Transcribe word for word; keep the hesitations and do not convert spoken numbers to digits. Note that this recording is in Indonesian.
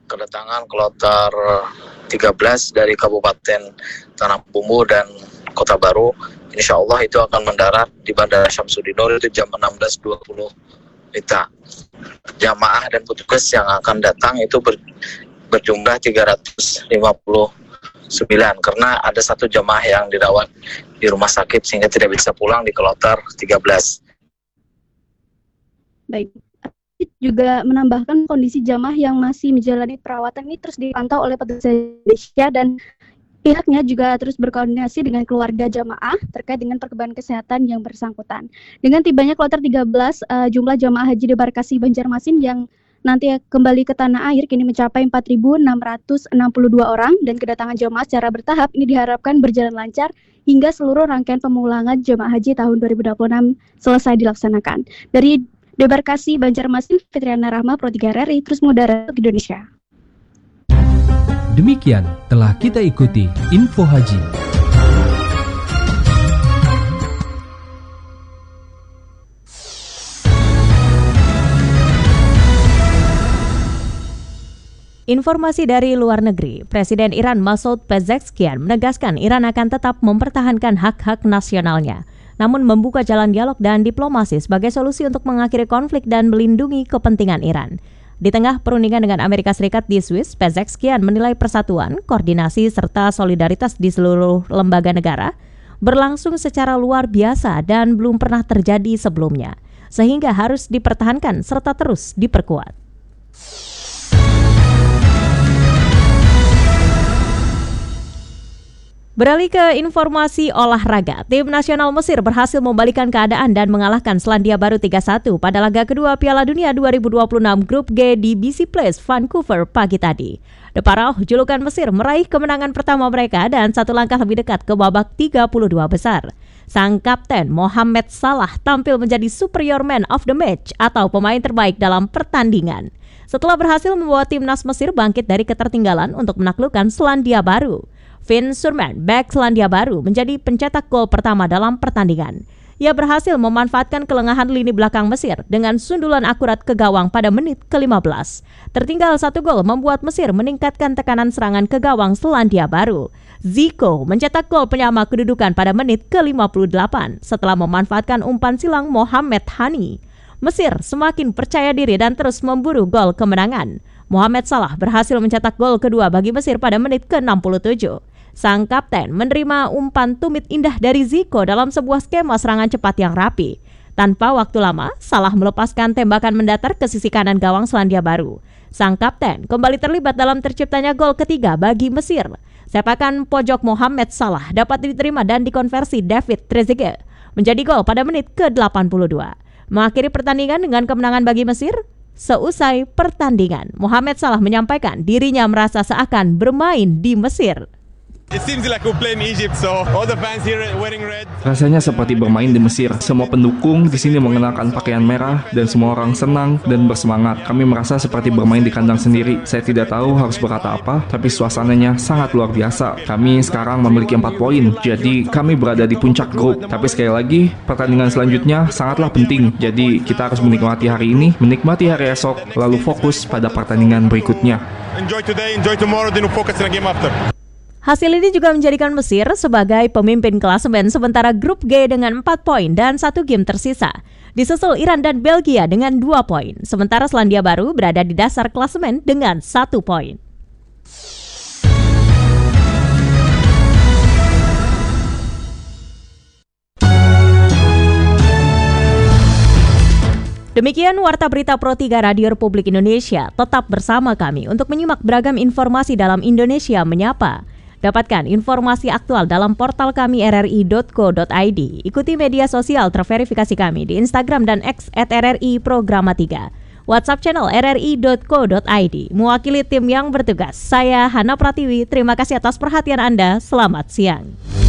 kedatangan kloter tiga belas dari Kabupaten Tanah Bumbu dan Kota Baru. Insya Allah itu akan mendarat di Bandara Syamsuddin Nur itu jam enam belas dua puluh W I B Ta. Jamaah dan petugas yang akan datang itu ber, berjumlah tiga ratus lima puluh sembilan karena ada satu jamaah yang dirawat di rumah sakit sehingga tidak bisa pulang di kloter tiga belas. Baik. Juga menambahkan kondisi jamaah yang masih menjalani perawatan ini terus dipantau oleh petugas Indonesia dan pihaknya juga terus berkoordinasi dengan keluarga jamaah terkait dengan perkembangan kesehatan yang bersangkutan. Dengan tibanya kloter tiga belas, uh, jumlah jamaah haji debarkasi Banjarmasin yang nanti kembali ke tanah air kini mencapai empat ribu enam ratus enam puluh dua orang dan kedatangan jamaah secara bertahap ini diharapkan berjalan lancar hingga seluruh rangkaian pemulangan jamaah haji tahun dua ribu dua puluh enam selesai dilaksanakan. Dari Debarkasi Banjarmasin, Fitriana Rahma, Pro tiga R R I, terus mengudara untuk Indonesia. Demikian telah kita ikuti Info Haji. Informasi dari luar negeri, Presiden Iran Masoud Pezeshkian menegaskan Iran akan tetap mempertahankan hak-hak nasionalnya, namun membuka jalan dialog dan diplomasi sebagai solusi untuk mengakhiri konflik dan melindungi kepentingan Iran. Di tengah perundingan dengan Amerika Serikat di Swiss, Pezeshkian menilai persatuan, koordinasi, serta solidaritas di seluruh lembaga negara berlangsung secara luar biasa dan belum pernah terjadi sebelumnya, sehingga harus dipertahankan serta terus diperkuat. Beralih ke informasi olahraga, tim nasional Mesir berhasil membalikkan keadaan dan mengalahkan Selandia Baru tiga satu pada laga kedua Piala Dunia dua ribu dua puluh enam Grup G di B C Place, Vancouver pagi tadi. The Pharaohs, julukan Mesir, meraih kemenangan pertama mereka dan satu langkah lebih dekat ke babak tiga puluh dua besar. Sang kapten Mohamed Salah tampil menjadi superior man of the match atau pemain terbaik dalam pertandingan. Setelah berhasil membawa timnas Mesir bangkit dari ketertinggalan untuk menaklukkan Selandia Baru. Finn Surman, bek Selandia Baru, menjadi pencetak gol pertama dalam pertandingan. Ia berhasil memanfaatkan kelengahan lini belakang Mesir dengan sundulan akurat ke gawang pada menit ke lima belas. Tertinggal satu gol membuat Mesir meningkatkan tekanan serangan ke gawang Selandia Baru. Zico mencetak gol penyama kedudukan pada menit ke lima puluh delapan setelah memanfaatkan umpan silang Mohamed Hani. Mesir semakin percaya diri dan terus memburu gol kemenangan. Mohamed Salah berhasil mencetak gol kedua bagi Mesir pada menit ke enam puluh tujuh. Sang kapten menerima umpan tumit indah dari Zico dalam sebuah skema serangan cepat yang rapi. Tanpa waktu lama, Salah melepaskan tembakan mendatar ke sisi kanan gawang Selandia Baru. Sang kapten kembali terlibat dalam terciptanya gol ketiga bagi Mesir. Sepakan pojok Mohamed Salah dapat diterima dan dikonversi David Trezeguet menjadi gol pada menit ke delapan puluh dua. Mengakhiri pertandingan dengan kemenangan bagi Mesir. Seusai pertandingan, Mohamed Salah menyampaikan dirinya merasa seakan bermain di Mesir. Rasanya seperti bermain di Mesir. Semua pendukung di sini mengenakan pakaian merah dan semua orang senang dan bersemangat. Kami merasa seperti bermain di kandang sendiri. Saya tidak tahu harus berkata apa, tapi suasananya sangat luar biasa. Kami sekarang memiliki empat poin, jadi kami berada di puncak grup. Tapi sekali lagi, pertandingan selanjutnya sangatlah penting. Jadi kita harus menikmati hari ini, menikmati hari esok, lalu fokus pada pertandingan berikutnya. Enjoy today, enjoy tomorrow, then focus on the game after. Hasil ini juga menjadikan Mesir sebagai pemimpin klasemen sementara grup G dengan empat poin dan satu game tersisa. Disusul Iran dan Belgia dengan dua poin, sementara Selandia Baru berada di dasar klasemen dengan satu poin. Demikian Warta Berita Pro tiga Radio Republik Indonesia. Tetap bersama kami untuk menyimak beragam informasi dalam Indonesia Menyapa. Dapatkan informasi aktual dalam portal kami r r i dot co dot i d. Ikuti media sosial terverifikasi kami di Instagram dan X at r r i programa tiga. WhatsApp channel r r i dot co dot i d. Mewakili tim yang bertugas, saya Hana Pratiwi. Terima kasih atas perhatian Anda. Selamat siang.